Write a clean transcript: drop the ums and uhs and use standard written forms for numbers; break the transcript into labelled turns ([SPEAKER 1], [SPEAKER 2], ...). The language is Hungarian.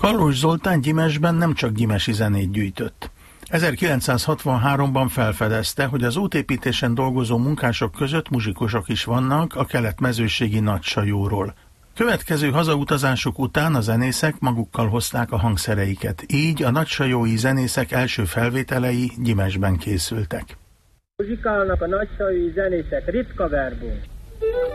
[SPEAKER 1] Pallós Zoltán Gyimesben nem csak gyimesi zenét gyűjtött. 1963-ban felfedezte, hogy az útépítésen dolgozó munkások között muzsikusok is vannak a kelet-mezőségi Nagysajóról. Következő hazautazásuk után a zenészek magukkal hozták a hangszereiket, így a nagysajói zenészek első felvételei Gyimesben készültek.
[SPEAKER 2] Muzsikálnak a nagysajói zenészek, ritka verbum.